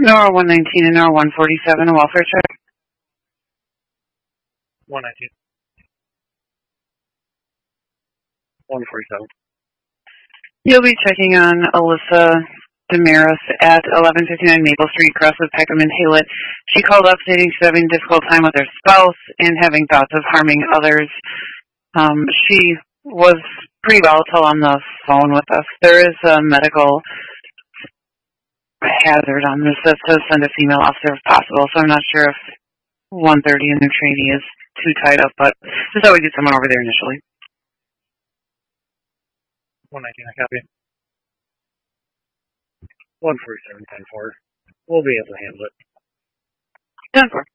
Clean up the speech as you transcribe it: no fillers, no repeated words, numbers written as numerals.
NORA 119 and NORA 147, a welfare check. 119. 147. You'll be checking on Alyssa Damaris at 1159 Maple Street, across with Peckham and Haylett. She called up stating she's having a difficult time with her spouse and having thoughts of harming others. She was pretty volatile on the phone with us. There is a medical hazard on this that says send a female officer if possible, so I'm not sure if 130 in New Trainee is too tied up, but just thought we'd get someone over there initially. 119, I copy. 147, 10-4. We'll be able to handle it. 10-4.